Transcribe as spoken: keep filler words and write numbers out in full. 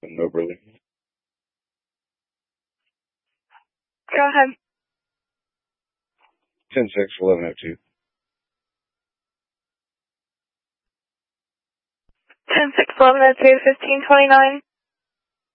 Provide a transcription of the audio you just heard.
from Oberlin. Go ahead. ten six, eleven oh two. ten six, eleven oh two, fifteen twenty-nine.